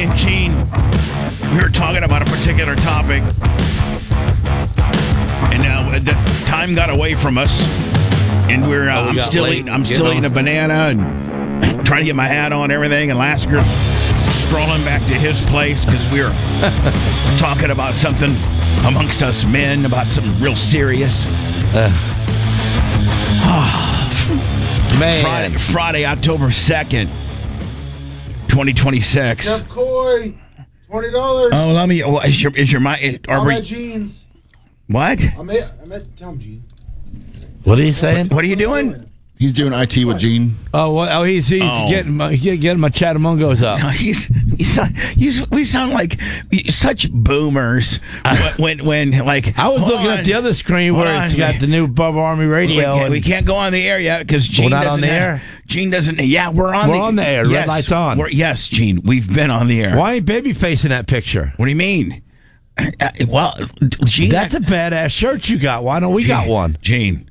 me and Gene, we were talking about a particular topic, and the time got away from us, and I'm still eating a banana and trying to get my hat on and everything, and Lasker's strolling back to his place because we were talking about something amongst us men, about something real serious. Man. Friday, October 2nd, 2026. Jeff Coy, $20. Oh, let me. Is your mic? I'm at Gene's. What? I'm at Tom Gene. What are you saying? What are you doing? He's doing IT with Gene. He's getting my Chattamungos up. No, we sound like such boomers when like I was looking at the other screen where it's got the new Bubba Army radio. We can't go on the air yet because Gene not doesn't on the air. Gene doesn't. Yeah, we're on the air. Yes, Red light's on. Yes, Gene, we've been on the air. Why ain't Babyface in that picture? What do you mean? Well, Gene, that's a badass shirt you got. Why don't we got one? Gene.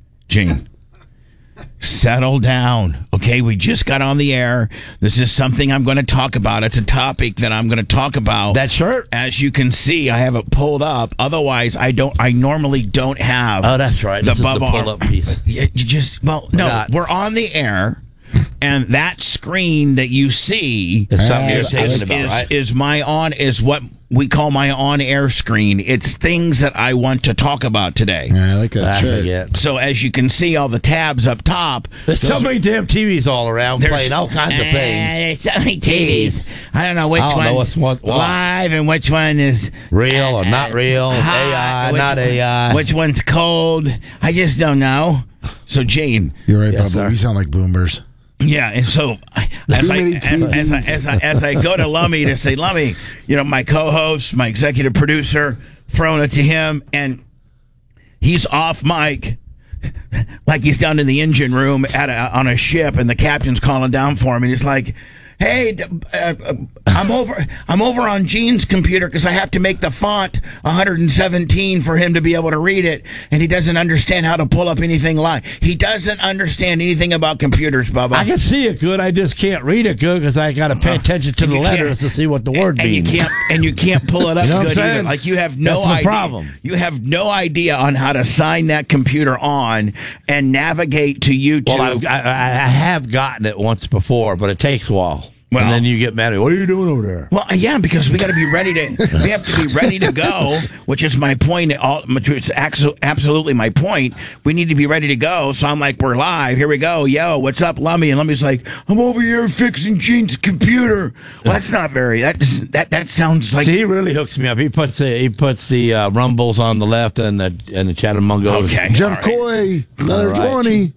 Settle down. Okay, we just got on the air. This is something I'm going to talk about. It's a topic that I'm going to talk about. That shirt? As you can see, I have it pulled up. Otherwise, I normally don't have. Oh, that's right. The this Bubba is the pull-up piece. We're on the air. And that screen that you see is what we call my on-air screen. It's things that I want to talk about today. Yeah, I like that shirt. So as you can see, all the tabs up top. There's so many damn TVs all around playing all kinds of things. There's so many TVs. I don't know which one's live and which one is real or not real. AI, not AI. Which one's cold? I just don't know. So, Gene, you're right, Bubba. We sound like boomers. Yeah, and so as I go to Lummy to say, Lummy, my co-host, my executive producer, throwing it to him, and he's off mic, like he's down in the engine room on a ship, and the captain's calling down for him, and he's like, hey, I'm over on Gene's computer because I have to make the font 117 for him to be able to read it, and he doesn't understand how to pull up anything live. He doesn't understand anything about computers, Bubba. I can see it good. I just can't read it good because I got to pay attention to the letters to see what the word means. You can't pull it up you know good either. Like you have no idea. Problem. You have no idea on how to sign that computer on and navigate to YouTube. Well, I have gotten it once before, but it takes a while. Well, and then you get mad at me. What are you doing over there? Well, yeah, because we got to be ready to. We have to be ready to go, which is my point. It's absolutely my point. We need to be ready to go. So I'm like, we're live. Here we go. Yo, what's up, Lummy? And Lummy's like, I'm over here fixing Gene's computer. Well, that's not very. That sounds like. See, he really hooks me up. He puts the Rumbles on the left and the Chattamungos. Okay, Jeff Coy, another 20.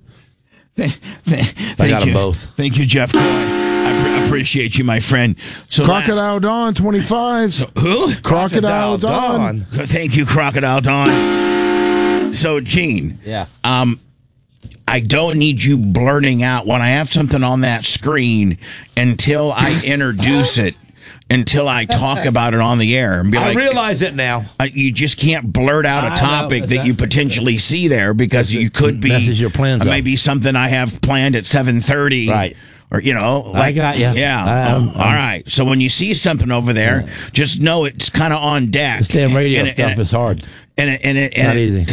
I got them both. Thank you, Jeff Coy. I appreciate you, my friend. So Crocodile Dawn, 25. So, who? Crocodile Dawn. Thank you, Crocodile Dawn. So, Gene. Yeah. I don't need you blurting out when I have something on that screen until I introduce it, until I talk about it on the air. And be I realize it now. You just can't blurt out a topic that you potentially see there because you could be. Messes your plans up. Maybe something I have planned at 7:30. Right. Or, I got you. Yeah. All right. So when you see something over there, just know it's kind of on deck. This damn radio stuff is hard. Not easy.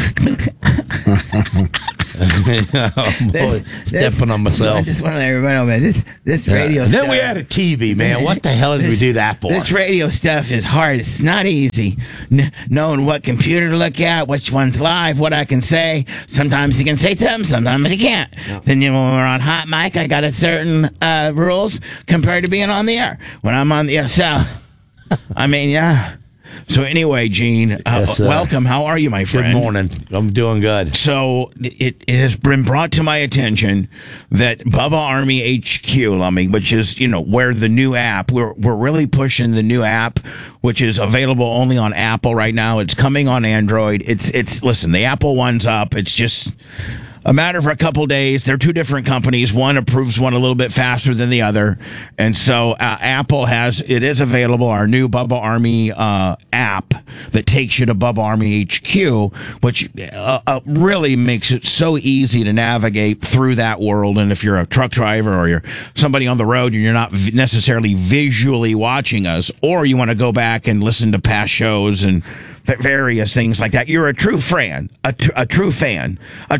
Stepping on myself. I just want to let everybody know, man, this radio stuff. Then we had a TV, man. What the hell did we do that for? This radio stuff is hard. It's not easy. Knowing what computer to look at, which one's live, what I can say. Sometimes you can say something, sometimes you can't. No. Then when we're on hot mic, I got a certain rules compared to being on the air. When I'm on the air, so, I mean, yeah. So anyway, Gene, welcome. How are you, my friend? Good morning. I'm doing good. So it has been brought to my attention that Bubba Army HQ, Lummy, which is where the new app. We're really pushing the new app, which is available only on Apple right now. It's coming on Android. It's listen, the Apple one's up. It's just. a matter of a couple days. They're two different companies. One approves one a little bit faster than the other, and so Apple it is available. Our new Bubba Army app that takes you to Bubba Army HQ, which really makes it so easy to navigate through that world. And if you're a truck driver or you're somebody on the road and you're not necessarily visually watching us, or you want to go back and listen to past shows and various things like that, you're a true fan, a true Bubba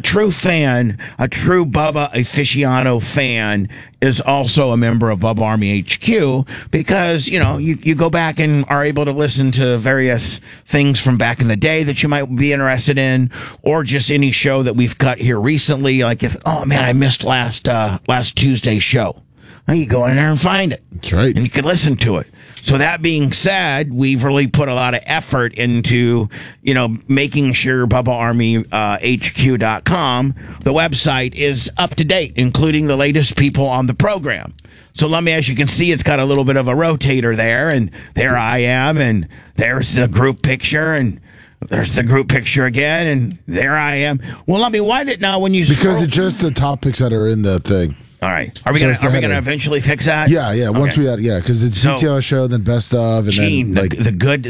aficionado fan is also a member of Bubba Army HQ, because you go back and are able to listen to various things from back in the day that you might be interested in, or just any show that we've cut here recently. Like I missed last Tuesday's show. Well, you go in there and find it. That's right. And you can listen to it. So that being said, we've really put a lot of effort into, making sure BubbaArmyHQ.com, the website, is up to date, including the latest people on the program. So as you can see, it's got a little bit of a rotator there, and there I am, and there's the group picture, and there's the group picture again, and there I am. Well, why did now when you because it's just the topics that are in the thing. All right. Are we going to eventually fix that? Yeah. Once we because it's CTO show, then best of, and Gene, then the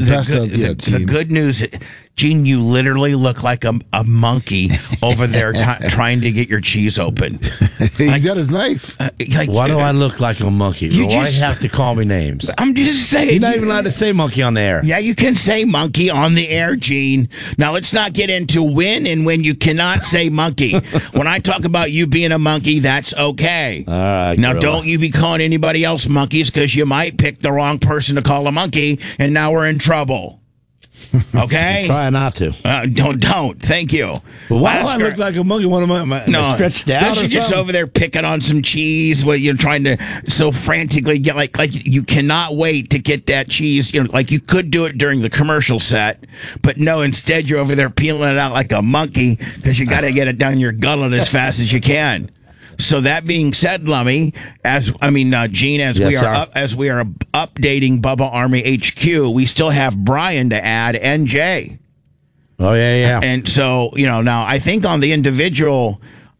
good news. Gene, you literally look like a monkey over there trying to get your cheese open. He's got his knife. Why do I look like a monkey? Why you have to call me names? I'm just saying. You're not even allowed to say monkey on the air. Yeah, you can say monkey on the air, Gene. Now, let's not get into when and when you cannot say monkey. When I talk about you being a monkey, that's okay. All right. Now, Gorilla. don't you be calling anybody else monkeys, because you might pick the wrong person to call a monkey, and now we're in trouble. Okay? Try not to. Don't. Thank you. But why do I look like a monkey? What am I stretched out? You're just over there picking on some cheese while you're trying to so frantically get like you cannot wait to get that cheese. Like you could do it during the commercial set, but no, instead you're over there peeling it out like a monkey, because you got to get it down your gullet as fast as you can. So that being said, Lummy, Gene, as we are updating Bubba Army HQ, we still have Brian to add and Jay. Oh yeah. And so now I think on the individual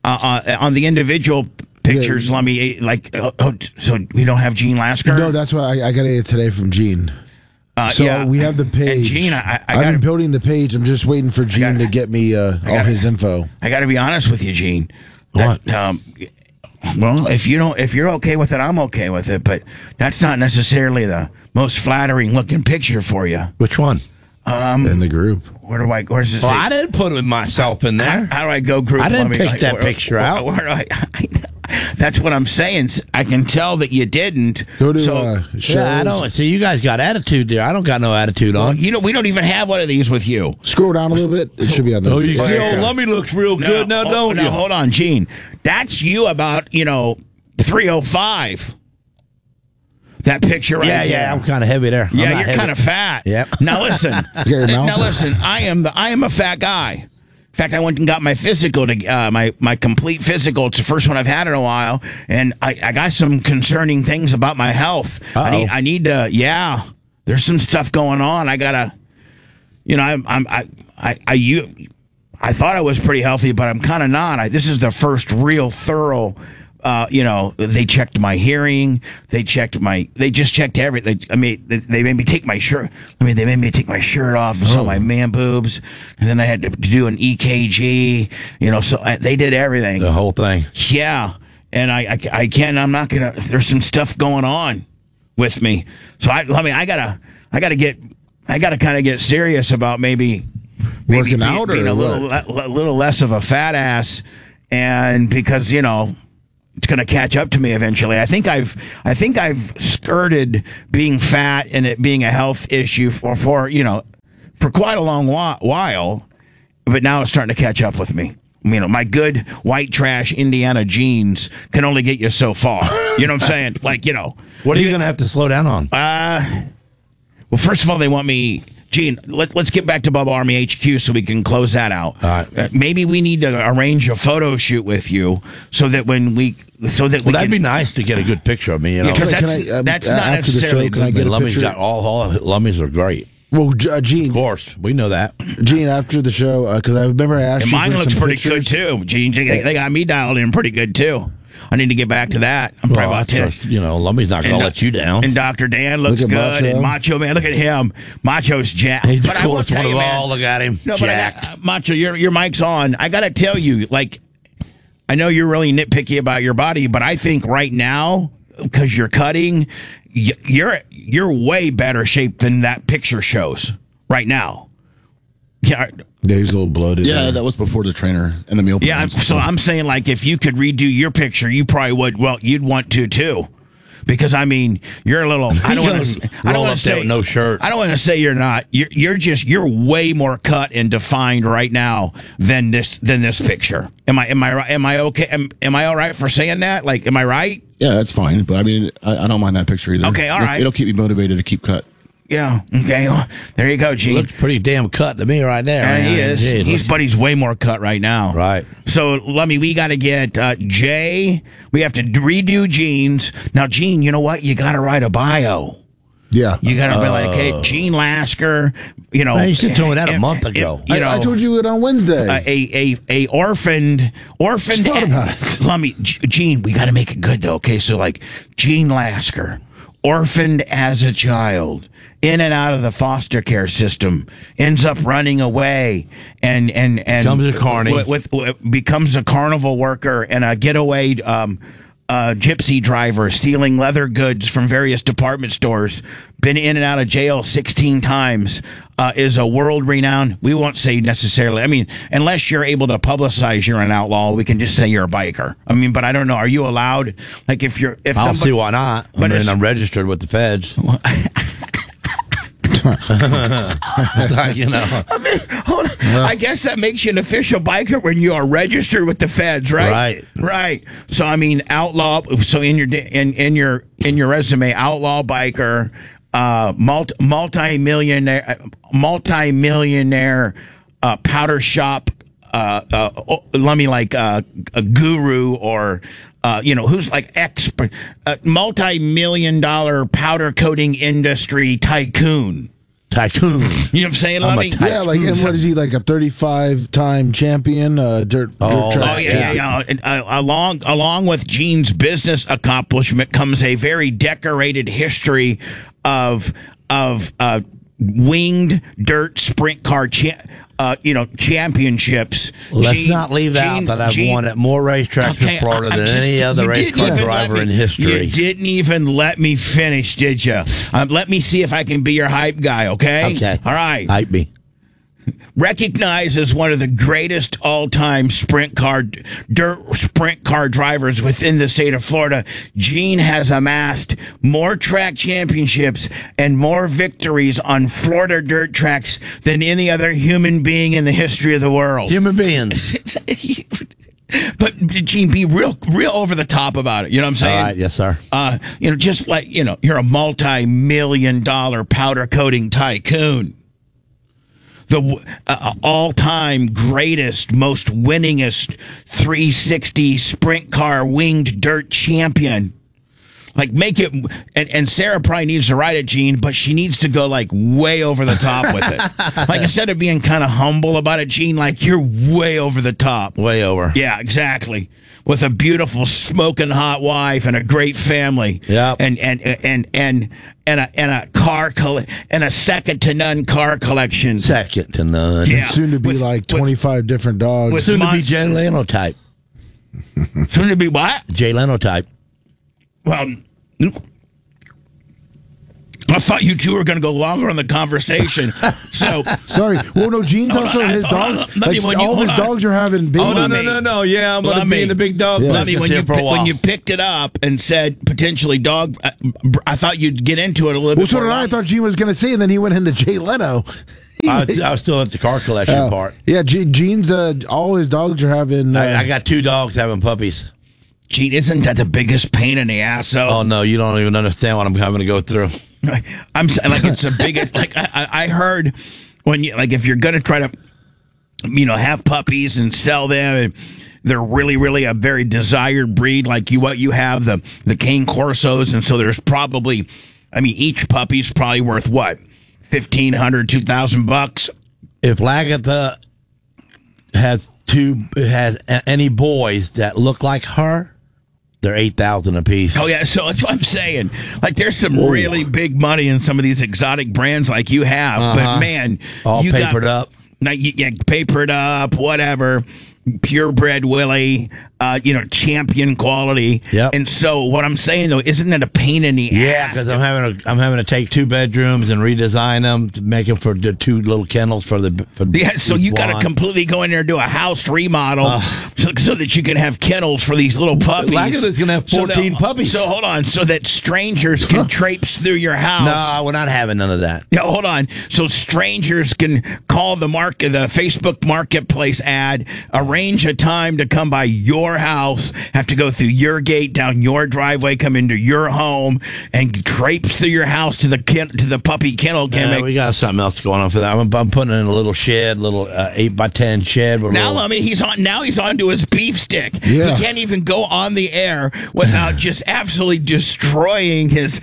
pictures, Lummy, so we don't have Gene Lasker. No, that's why I got it today from Gene. We have the page. And Gene, I've been building the page. I'm just waiting for Gene to get me all his info. I got to be honest with you, Gene. What? Well, if you're okay with it, I'm okay with it. But that's not necessarily the most flattering looking picture for you. Which one? In the group. Where's this? Well, I didn't put myself in there. How do I go group? I didn't pick that picture out. Where do I that's what I'm saying. I can tell that you didn't. Go to shows. Yeah, I don't. See, you guys got attitude there. I don't got no attitude on. We don't even have one of these with you. Scroll down a little bit. It should be on the. Oh, you see, old Lummy looks real good now, don't you? No, hold on, Gene. That's you about 305. That picture right there. Yeah, I'm kind of heavy there. Yeah, you're kind of fat. Yep. Now listen. I am a fat guy. In fact, I went and got my physical, my complete physical. It's the first one I've had in a while, and I got some concerning things about my health. I need to. Yeah, there's some stuff going on. I gotta. I thought I was pretty healthy, but I'm kind of not. This is the first real thorough. They checked my hearing. They just checked everything. They made me take my shirt. They made me take my shirt off and saw my man boobs. And then I had to do an EKG, so they did everything. The whole thing. Yeah. And I'm not going to, there's some stuff going on with me. So I gotta kind of get serious about maybe working out being or a little less of a fat ass. And because, it's going to catch up to me eventually. I think I've skirted being fat and it being a health issue for quite a long while, but now it's starting to catch up with me. My good white trash Indiana jeans can only get you so far. You know what I'm saying? What are you going to have to slow down on? Well, first of all, they want me. Gene, let's get back to Bubba Army HQ so we can close that out. Maybe we need to arrange a photo shoot with you so that that'd be nice to get a good picture of me. Because that's not necessarily. Can I get Lummy's got all Lummies are great. Well, Gene, Of course, we know that. Gene, after the show, because I remember I asked And you mine for looks some pretty pictures. good too, Gene. They got me dialed in pretty good too. I need to get back to that. I'm probably about 10. Lummy's not going to let you down. And Dr. Dan looks Look at good. Macho. And Macho, man, look at him. Macho's jacked. He's the But I will coolest tell one you, of man, all. Look at him. No, Jacked. but Macho, your mic's on. I got to tell you, like, I know you're really nitpicky about your body, but I think right now, because you're cutting, you're way better shape than that picture shows right now. Yeah. Yeah, he's a little bloated. Yeah, there. that was before the trainer and the meal Yeah, plans. so I'm saying, like, if you could redo your picture, you probably would. Well, you'd want to too, because I mean, you're a little. I don't want to. I don't roll want up to there say with no shirt. I don't want to say you're not. You're way more cut and defined right now than this picture. Am I right? Am I okay? Am I all right for saying that? Like, am I right? Yeah, that's fine. But I mean, I don't mind that picture either. Okay, all right. It'll keep me motivated to keep cut. Yeah. Okay. Well, there you go, Gene. Looks pretty damn cut to me right there. Yeah, man. he is. Gee, But he's way more cut right now. Right. So, Lummy, we got to get Jay. We have to redo Gene's. Now, Gene, you know what? You got to write a bio. Yeah. You got to be like, hey, Gene Lasker. You know, Man, you should have told me that a month ago. You know, I told you it on Wednesday. a orphaned. thought about it. Lummy, Gene, we got to make it good though. Okay, so like Gene Lasker, orphaned as a child, in and out of the foster care system, ends up running away, and Becomes a carny. becomes a carnival worker and a getaway gypsy driver, stealing leather goods from various department stores, been in and out of jail 16 times, is a world-renowned, we won't say necessarily, I mean, unless you're able to publicize you're an outlaw, we can just say you're a biker. I mean, but I don't know, are you allowed, like if I'll somebody, see why not. But I it's- mean, I'm registered with the feds. You know. Hold on. I guess that makes you an official biker when you are registered with the feds, right? Right. So I mean, outlaw. So in your resume, outlaw biker, multi-millionaire, powder shop. Let me like a guru or. Who's like expert, multi-million-dollar powder coating industry tycoon. Tycoon. You know what I'm saying, I'm a Lummy? tycoon. Yeah, like, and what is he, like a 35-time champion, dirt track? Oh yeah. And, along with Gene's business accomplishment comes a very decorated history of winged dirt sprint car championships. Let's not leave out that I've won at more racetracks in Florida than any other race car driver in history. You didn't even let me finish, did you? Let me see if I can be your hype guy, okay? Okay. All right. Hype me. Recognized as one of the greatest all-time dirt sprint car drivers within the state of Florida, Gene has amassed more track championships and more victories on Florida dirt tracks than any other human being in the history of the world. Human beings. But Gene, be real over the top about it. You know what I'm saying? All right. Yes, sir. Just like, you're a multi-million-dollar powder coating tycoon. The all-time greatest, most winningest 360 sprint car winged dirt champion. Like, make it, and Sarah probably needs to write it, Gene, but she needs to go, like, way over the top with it. Like, instead of being kind of humble about it, Gene, like, you're way over the top. Way over. Yeah, exactly. With a beautiful, smoking hot wife and a great family. Yep. And a car and a second to none car collection. Second to none. Yeah. Soon to be With- like 25 different dogs. with- Soon to be Jay Leno type. Soon to be what? Jay Leno type. Well, I thought you two were going to go longer on the conversation. So, Sorry. Well, no, Gene's Hold also on, his hold on, dog. let me- Like, when you- all his hold on. dogs are having babies. Oh, no, Lummy. no. Yeah, I'm going to be in the big dog Yeah. business Lummy, when here for a while. when you picked it up and said potentially dog, I thought you'd get into it a little Well, bit so more. did I. I thought Gene was going to say, and then he went into Jay Leno. I was still at the car collection part. Yeah, Gene's, all his dogs are having. I got 2 dogs having puppies. Gene, isn't that the biggest pain in the ass? Oh, no, you don't even understand what I'm having to go through. I'm saying, like, it's the biggest. Like, I heard when you, like, if you're gonna try to, have puppies and sell them, and they're really, really a very desired breed. Like what you have, the Cane Corsos, and so there's probably, each puppy's probably worth what, $1,500, $2,000. If Lagatha has any boys that look like her, they're $8,000 a piece. Oh yeah, so that's what I'm saying. Like, there's some really big money in some of these exotic brands like you have, but man, all you papered up. Like, papered up, whatever. Purebred Willie, champion quality. Yep. And so what I'm saying though, isn't it a pain in the Yeah, ass? because I'm having to take 2 bedrooms and redesign them to make them for the 2 little kennels for so you got to completely go in there and do a house remodel so that you can have kennels for these little puppies. Lagatha's going to have 14 puppies. So hold on, so that strangers can traipse through your house. No, we're not having none of that. Yeah, hold on. So strangers can call the Facebook Marketplace ad, arrange a time to come by your house, have to go through your gate, down your driveway, come into your home, and traipse through your house to the puppy kennel. We got something else going on for that. I'm putting in a little shed, little 8x10 shed. Now he's on to his beef stick. Yeah. He can't even go on the air without just absolutely destroying his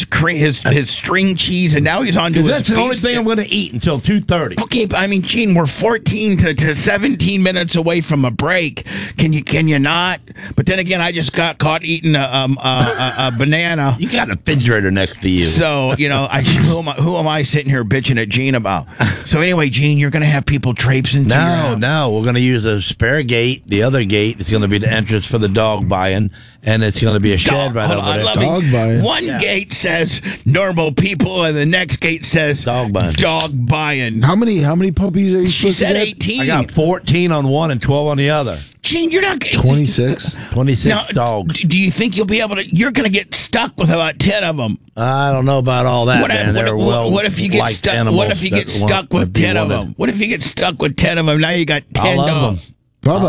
string cheese, and now he's on to his That's the beef only thing stick. I'm going to eat until 2:30. Okay, but I mean, Gene, we're 14 to 17 minutes away from a break. Can you not? But then again, I just got caught eating a banana. You got a refrigerator next to you. So, who am I sitting here bitching at Gene about? So anyway, Gene, you're going to have people traipsing through your house. No, we're going to use a spare gate. The other gate is going to be the entrance for the dog buying, and it's going to be a shed right over there. Dog buying. One gate says normal people, and the next gate says Dog buying. Dog buying. How many puppies are you She supposed to said get? 18. I got 14 on one and 12 on the other. Gene, you're not 26. 26 Now, dogs. Do you think you'll be able to? You're going to get stuck with about 10 of them. I don't know about all that, man. What if you get stuck? What if you get stuck with 10 of them? What if you get stuck with 10 of them? Now you got 10 I love dogs. them.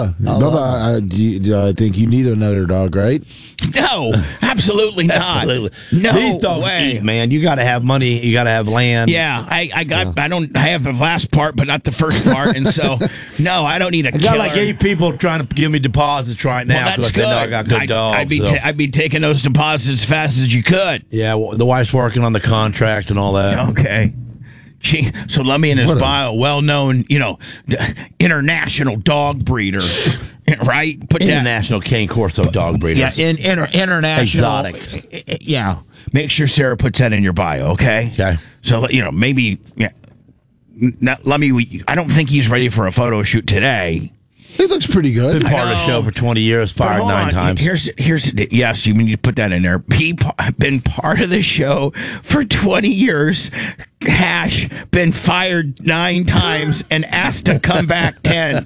Bubba, I think you need another dog, right? No, absolutely not. Absolutely. No These dogs way. eat, man. You got to have money. You got to have land. Yeah, I have the last part, but not the first part, and so no, I don't need a I got killer. like 8 people trying to give me deposits right now Well, that's because they know I good. got good dogs. I'd be taking those deposits as fast as you could. Yeah, well, the wife's working on the contract and all that. Okay. So Lummy in his bio, well-known, international dog breeder, right? Put International Cane Corso dog breeders. Yeah, international Exotics. Yeah, make sure Sarah puts that in your bio, okay? Okay. So maybe. Yeah. Lummy, I don't think he's ready for a photo shoot today. He looks pretty good. Been part of the show for 20 years, But fired hold 9 on. times. Yes, you need to put that in there. Been part of the show for 20 years. Hash been fired 9 times and asked to come back 10.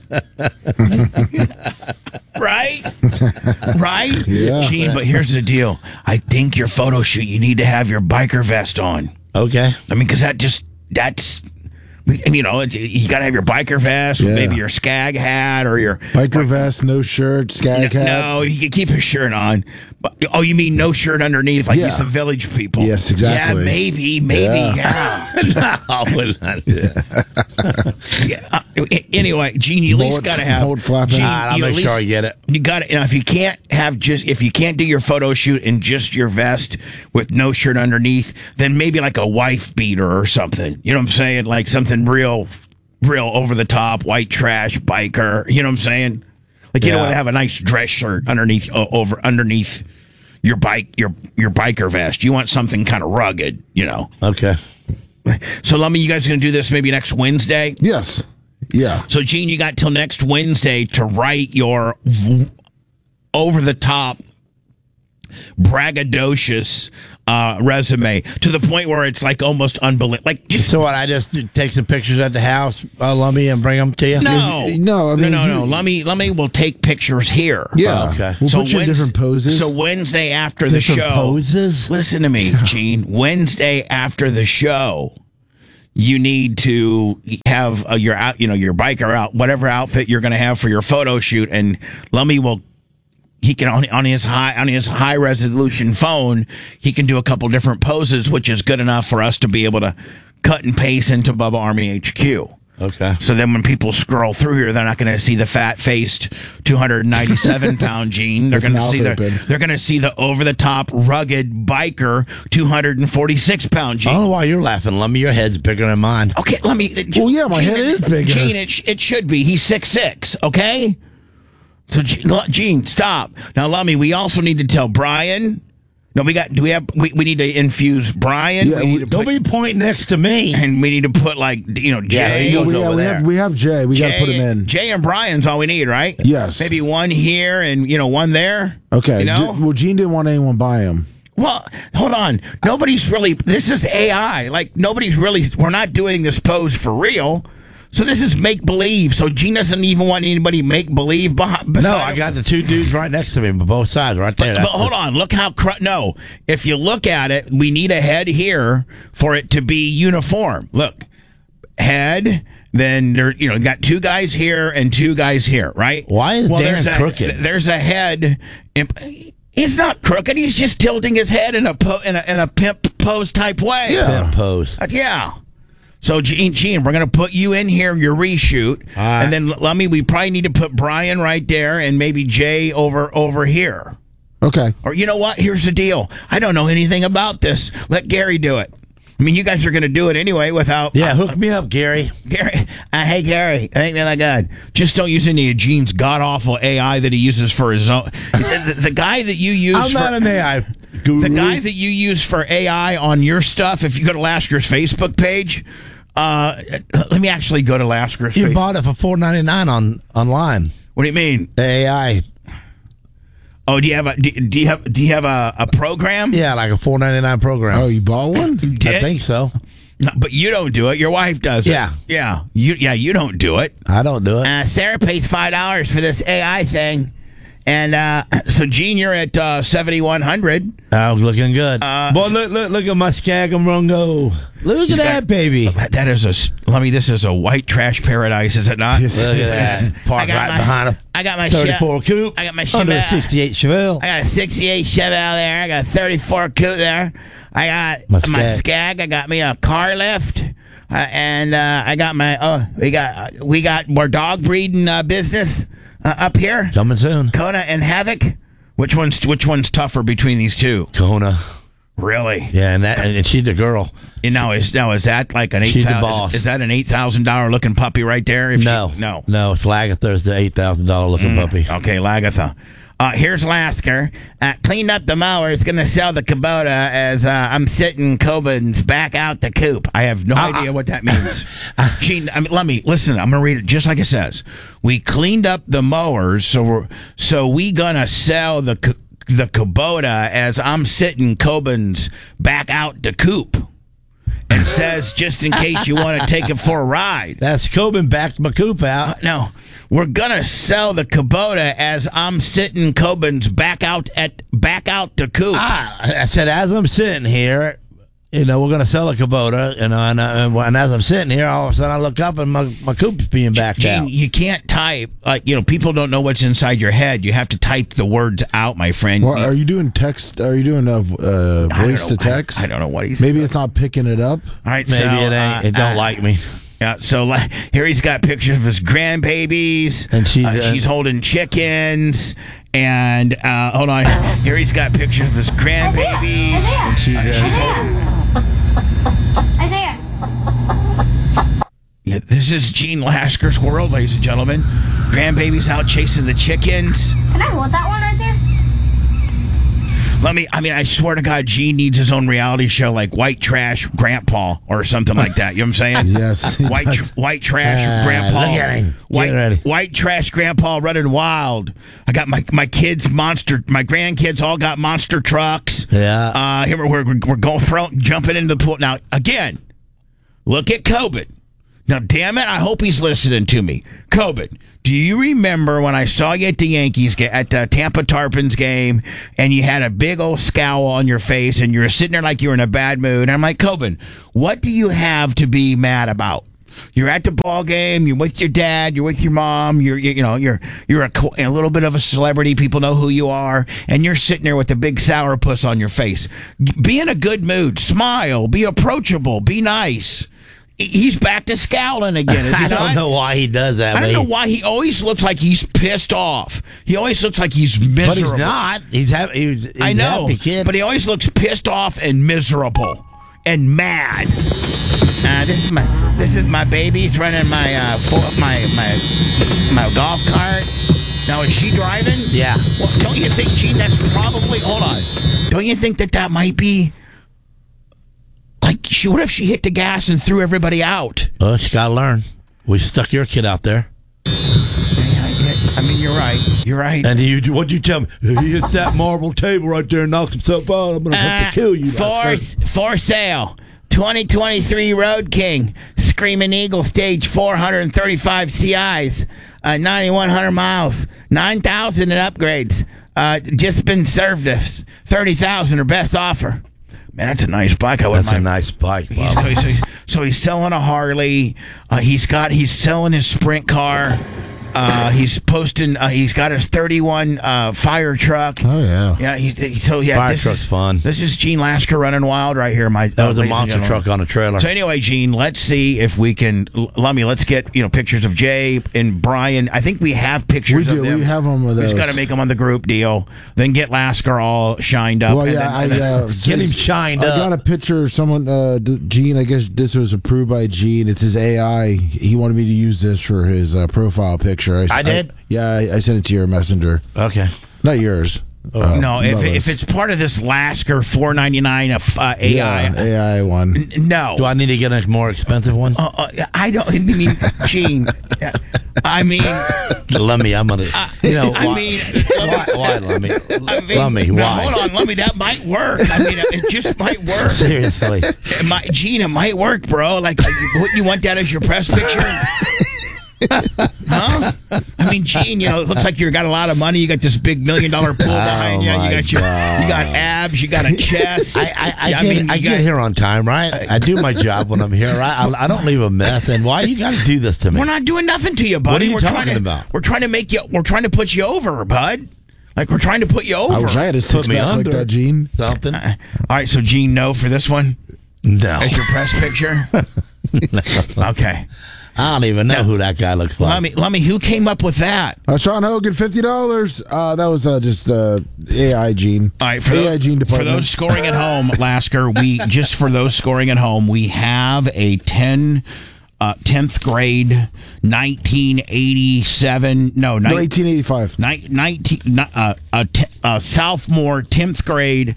Right? Yeah. Gene, but here's the deal. I think your photo shoot, you need to have your biker vest on. Okay. I mean, because that's. You got to have your biker vest, Yeah. maybe your skag hat or your Biker vest, no shirt, skag hat. No, you can keep a shirt on. Oh, you mean no shirt underneath, like Yeah. it's the village people? Yes, exactly. Yeah, maybe, yeah. No, I would not do that. Yeah. Anyway, Gene, you at least got to have. Mullet flapping. Gene, I'll you at make sure least- I get it. You got it. If you can't do your photo shoot in just your vest with no shirt underneath, then maybe like a wife beater or something. You know what I'm saying? Like something real over the top, white trash biker. You know what I'm saying? Like you don't Yeah. want to have a nice dress shirt underneath your biker vest. You want something kind of rugged. Okay. So, Lummy, you guys are going to do this maybe next Wednesday? Yes. Yeah. So, Gene, you got till next Wednesday to write your over-the-top, braggadocious resume to the point where it's like almost unbelievable. Like, just So what? I just take some pictures at the house, Lummy, and bring them to you. No, I mean, no. Lummy will take pictures here. Yeah. Okay. We'll put you in different poses. So Wednesday after the Different show, poses? listen to me, Gene. Wednesday after the show, you need to have your biker whatever outfit you're going to have for your photo shoot, and Lummy will. He can on his high resolution phone, he can do a couple different poses, which is good enough for us to be able to cut and paste into Bubba Army HQ. Okay. So then when people scroll through here, they're not going to see the fat-faced 297-pound Gene. They're going to mouth see open. they're going to see the over-the-top rugged biker 246-pound I Gene. don't know why you're laughing, Lummy. Your head's bigger than mine. Okay, let me. Well, yeah, my head is bigger. Gene, it should be. He's 6'6", okay? So, Gene, stop. Now, Lummy, we also need to tell Brian. No, we need to infuse Brian. Yeah, we need to Don't put, be pointing next to me. and we need to put, like, Jay. he goes Yeah, over there. we have Jay. We got to put him in. Jay and Brian's all we need, right? Yes. Maybe one here and, one there. Okay. You know? Well, Gene didn't want anyone by him. Well, hold on. Nobody's really. This is AI. Like, nobody's really. We're not doing this pose for real. So this is make believe. So Gene doesn't even want anybody make believe behind. No, I got the two dudes right next to me, but both sides, right there. But hold on. Look how. No. If you look at it, we need a head here for it to be uniform. Look. Head. Then there, got two guys here and two guys here, right? Why is Dan crooked? There's a head. He's not crooked. He's just tilting his head in a pimp pose type way. Yeah. Pose. Yeah. So, Gene, we're going to put you in here, your reshoot. right. And then, we probably need to put Brian right there and maybe Jay over here. Okay. Or, you know what? Here's the deal. I don't know anything about this. Let Gary do it. I mean, you guys are going to do it anyway without... Yeah, hook me up, Gary. Gary, hey, Gary, I ain't that good. Just don't use any of Gene's god-awful AI that he uses for his own... the guy that you use I'm not an AI guru. The guy that you use for AI on your stuff, if you go to Lasker's Facebook page... let me actually go to Lasker's You Facebook. bought it for $4.99 online. What do you mean? The AI. Oh, do you have a program? Yeah, like a $4.99 program. Oh, you bought one? You did? I think so. No, but you don't do it. Your wife does it. Yeah. You don't do it. I don't do it. Sarah pays $5 for this AI thing. And so, Gene, you're at 7,100. I'm looking good. Boy, look at my Skagamungo. Look at that, baby. That is this is a white trash paradise, is it not? Yes. Look at that. Parked right behind a I got my 34 coupe. I got my under a Chevelle. 68 Chevelle. I got a 68 Chevelle there. I got a 34 coupe there. I got my Skag. I got me a car lift. And I got my we got more dog breeding business up here. Coming soon. Kona and Havoc. Which one's tougher between these two? Kona. Really? Yeah, and she's the girl. And now is that like an She's the $8,000? boss. Is that an $8,000 looking puppy right there? No. It's Lagatha's the $8,000 looking puppy. Okay, Lagatha. Here's Lasker. Cleaned up the mower. Is going to sell the Kubota as I'm sitting Cobin's back out the coop. I have no idea what that means. Gene, let me listen. I'm going to read it just like it says. We cleaned up the mowers, so we going to sell the Kubota as I'm sitting Cobin's back out the coop. And says, just in case you want to take it for a ride. That's Coben backed my coupe out. No, we're gonna sell the Kubota as I'm sitting Cobin's back out the coop. I said, as I'm sitting here, we're going to sell a Kubota, and as I'm sitting here, all of a sudden I look up and my coupe's being backed Gene, out. you can't type people don't know what's inside your head. You have to type the words out, my friend. Well, are you doing text? Are you doing voice to text? I don't know what he's. Maybe it's not picking it up. All right, Maybe so, it ain't. It don't like me. Yeah, so here he's got pictures of his grandbabies, And she's holding chickens, and hold on, here he's got pictures of his grandbabies. And she's holding. Isaiah. Yeah, this is Gene Lasker's world, ladies and gentlemen. Grandbaby's out chasing the chickens. Can I hold that one right there? I swear to God, Gene needs his own reality show like White Trash Grandpa or something like that. You know what I'm saying? Yes. it does. White Trash Grandpa. look at him. Get ready. White Trash Grandpa running wild. I got my grandkids all got monster trucks. Yeah. Here we're going jumping into the pool. Now, again, look at Cobin. Now, damn it, I hope he's listening to me. Cobin, do you remember when I saw you at the at the Tampa Tarpons game, and you had a big old scowl on your face, and you were sitting there like you were in a bad mood? And I'm like, Cobin, what do you have to be mad about? You're at the ball game. You're with your dad. You're with your mom. You're a little bit of a celebrity. People know who you are, and you're sitting there with a big sourpuss on your face. Be in a good mood. Smile. Be approachable. Be nice. he's back to scowling again, is he I not? don't know why he does that. I don't but know he- why he always looks like he's pissed off. He always looks like he's miserable. But he's not. He's I know, happy kid. but he always looks pissed off and miserable and mad. This is my baby. He's running my golf cart. Now is she driving? Yeah. Well, don't you think, Gene? That's probably. Hold on. Don't you think that might be like what if she hit the gas and threw everybody out? Well, she got to learn. We stuck your kid out there. I mean, you're right. You're right. And what'd you tell me? He hits that marble table right there and knocks himself out. I'm going to have to kill you. For sale. 2023 Road King, Screaming Eagle, stage 435 CIs, 9,100 miles, 9,000 in upgrades. Just been served us 30,000 or best offer. Man, that's a nice bike. That's a nice bike, Bob. So he's selling a Harley. He's selling his sprint car. He's posting. He's got his 31 fire truck. Oh yeah. Yeah. Fire this truck's is fun. This is Gene Lasker running wild right here. That was a monster truck on a trailer. So anyway, Gene, let's see if we can. Lummy, let's get pictures of Jay and Brian. I think we have pictures. We do. Of them. We have them with We those. just got to make them on the group deal. Then get Lasker all shined up. Well, and yeah, then, Get him shined I up. got a picture of someone, Gene. I guess this was approved by Gene. It's his AI. He wanted me to use this for his profile picture. I did? I sent it to your messenger. Okay. Not yours. no, if Bubba's. it's part of this Lasker $4.99 AI, Yeah, AI one. no. Do I need to get a more expensive one? I don't. I mean, Gene. I mean, Lummy, I'm gonna. I mean, why, Lummy? Lummy, now, why? hold on, Lummy. That might work. I mean, it just might work. Seriously. Gene, it might work, bro. Like, you want that as your press picture? Huh? I mean, Gene, it looks like you got a lot of money. You got this big $1 million pool behind you. my You got abs. You got a chest. I get here on time, right? I do my job when I'm here. I don't leave a mess. And why you got to do this to me? We're not doing nothing to you, buddy. What are you we're talking about? We're trying to make you. We're trying to put you over, bud. Like we're trying to put you over. I wish I had a six me pack like under. that, Gene. Something? All right, so Gene, no for this one No. as your press picture. Okay. I don't even know who that guy looks like. Lummy, who came up with that? Sean Hogan, $50. That was just AI Gene. All right, AI Gene for department. those scoring at home, Lasker, for those scoring at home, we have a 10th grade 1987. No, 1885. Sophomore 10th grade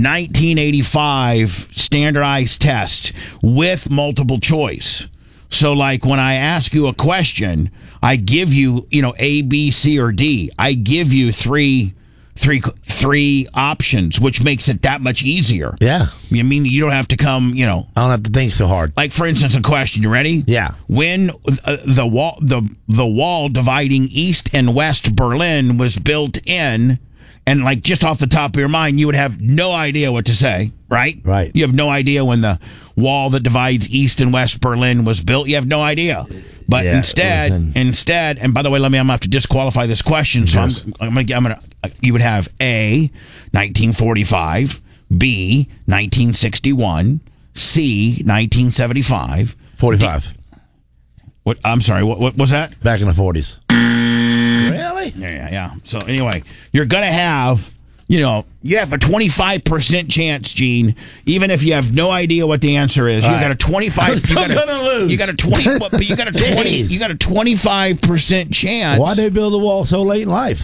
1985 standardized test with multiple choice. So, like, when I ask you a question, I give you, A, B, C, or D. I give you three options, which makes it that much easier. Yeah. I mean, you don't have to come, I don't have to think so hard. Like, for instance, a question. You ready? Yeah. When the wall dividing East and West Berlin was built in, and like just off the top of your mind, you would have no idea what to say, right? Right. You have no idea when the wall that divides East and West Berlin was built. You have no idea. But Yeah, instead, and by the way, I'm gonna have to disqualify this question. So Yes. you would have A, 1945, B, 1961, C, 1975, 45. What? I'm sorry. What was that? Back in the 40s. Really? Yeah. So anyway, you're gonna have, you have a 25% chance, Gene. Even if you have no idea what the answer is, you got a 25. I'm still gonna lose. You got a 20. But you got a 20. You got a 25% chance. Why'd they build the wall so late in life?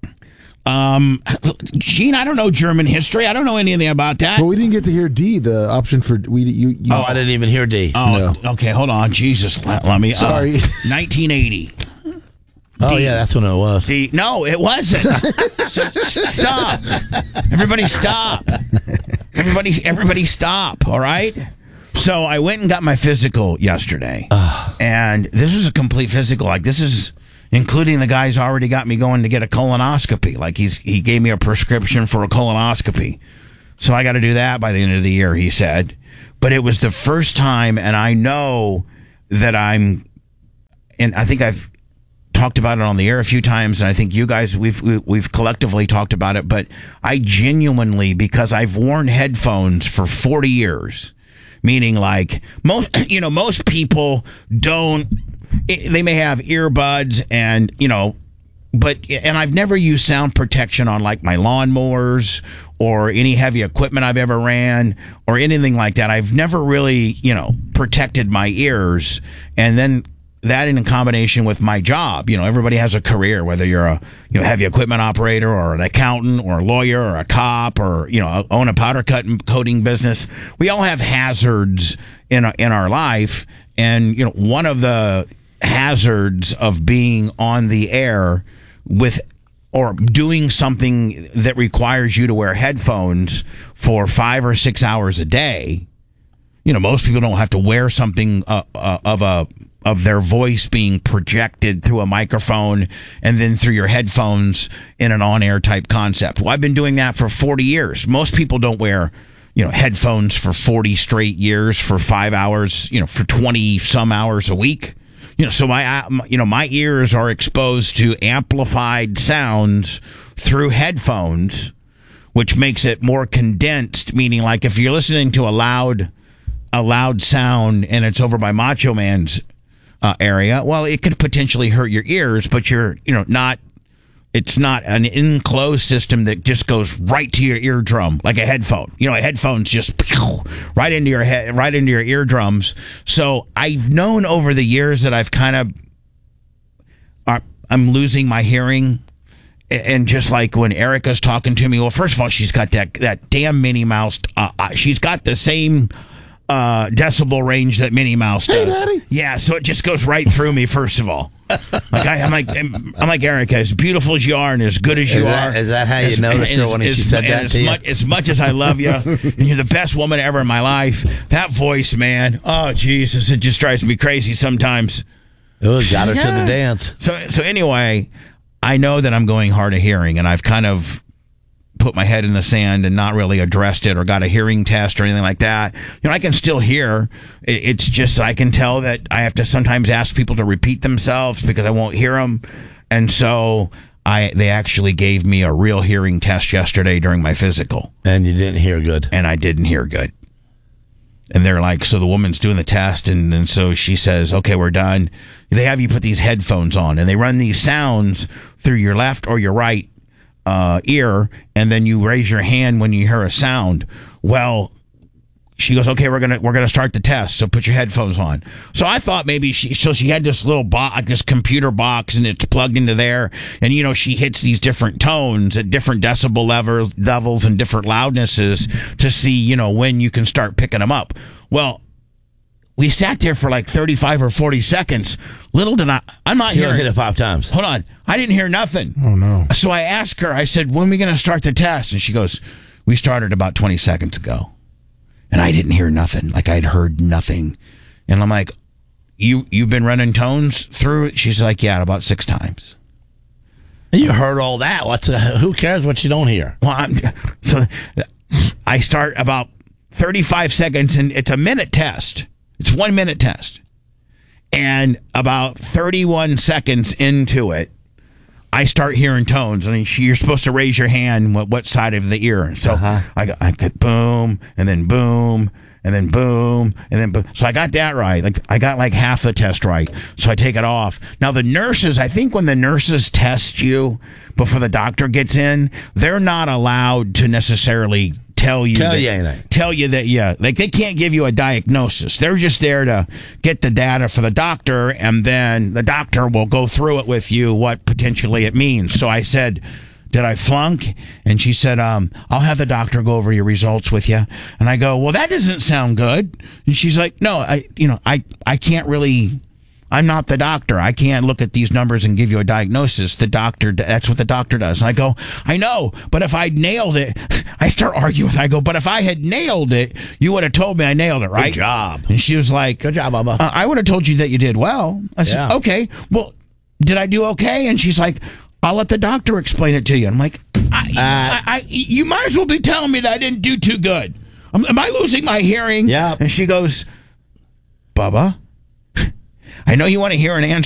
Gene, I don't know German history. I don't know anything about that. But we didn't get to hear D, the option for you. Oh, I didn't even hear D. Oh, okay. Hold on. Jesus, let me. Sorry. 1980. Oh, yeah, that's when it was. No, it wasn't. Stop. Everybody stop. Everybody stop, all right? So I went and got my physical yesterday. And this was a complete physical. Like, this is including the guy's already got me going to get a colonoscopy. Like, he gave me a prescription for a colonoscopy. So I got to do that by the end of the year, he said. But it was the first time, and I know that and I think I've talked about it on the air a few times, and I think you guys, we've collectively talked about it, but I genuinely, because I've worn headphones for 40 years, meaning like most people don't. They may have earbuds and and I've never used sound protection on like my lawnmowers or any heavy equipment I've ever ran or anything like that. I've never really, protected my ears. And then that in combination with my job, everybody has a career, whether you're a heavy equipment operator or an accountant or a lawyer or a cop or, own a powder coating business. We all have hazards in our life. And, one of the hazards of being on the air or doing something that requires you to wear headphones for 5 or 6 hours a day. Most people don't have to wear something of their voice being projected through a microphone and then through your headphones in an on-air type concept. Well, I've been doing that for 40 years. Most people don't wear headphones for 40 straight years for 5 hours, for 20 some hours a week. So my ears are exposed to amplified sounds through headphones, which makes it more condensed, meaning like if you're listening to a loud sound and it's over by Macho Man's area, well, it could potentially hurt your ears, but you're, it's not an enclosed system that just goes right to your eardrum like a headphone. A headphone's just right into your head, right into your eardrums. So I've known over the years that I've I'm losing my hearing. And just like when Erica's talking to me, well, first of all, she's got that damn Minnie Mouse. She's got the same decibel range that Minnie Mouse does. Daddy. Yeah, so it just goes right through me. First of all, I'm like Erica, as beautiful as you are and as good as you are. Is that how you noticed her when she said that to you? As much as I love you, and you're the best woman ever in my life. That voice, man. Oh Jesus, it just drives me crazy sometimes. It got her to the dance. So anyway, I know that I'm going hard of hearing, and I've kind of put my head in the sand and not really addressed it or got a hearing test or anything like that. I can still hear. It's just I can tell that I have to sometimes ask people to repeat themselves because I won't hear them. And so they actually gave me a real hearing test yesterday during my physical. And you didn't hear good. And I didn't hear good. And they're like, so the woman's doing the test, and so she says, okay, we're done. They have you put these headphones on, and they run these sounds through your left or your right ear, and then you raise your hand when you hear a sound. Well, she goes, okay, we're gonna start the test, so put your headphones on. So I thought maybe she had this little box, this computer box, and it's plugged into there, and she hits these different tones at different decibel levels and different loudnesses to see when you can start picking them up. Well, we sat there for like 35 or 40 seconds. Little did I'm not You hearing. hit it 5 times. Hold on. I didn't hear nothing. Oh, no. So I asked her, I said, when are we going to start the test? And she goes, we started about 20 seconds ago. And I didn't hear nothing. Like I'd heard nothing. And I'm like, you've been running tones through it? She's like, yeah, about 6 times. You heard all that. Who cares what you don't hear? Well, so I start about 35 seconds, and it's a minute test. It's 1 minute test. And about 31 seconds into it, I start hearing tones. I mean, you're supposed to raise your hand what side of the ear. So I got boom, and then boom, and then boom, and then boom. So I got that right. Like I got like half the test right. So I take it off. Now the nurses, I think when the nurses test you before the doctor gets in, they're not allowed to necessarily tell you anything. Tell you that, yeah, like they can't give you a diagnosis. They're just there to get the data for the doctor, and then the doctor will go through it with you, what potentially it means. So I said, did I flunk? And she said, I'll have the doctor go over your results with you. And I go, well, that doesn't sound good. And she's like, no, I can't really. I'm not the doctor. I can't look at these numbers and give you a diagnosis. The doctor, that's what the doctor does. And I go, I know, but if I'd nailed it, I start arguing. I go, but if I had nailed it, you would have told me I nailed it, right? Good job. And she was like, good job, Bubba. I would have told you that you did well. I said, Yeah. okay, well, did I do okay? And she's like, I'll let the doctor explain it to you. I'm like, you might as well be telling me that I didn't do too good. Am I losing my hearing? Yeah. And she goes, Bubba, I know you want to hear an answer.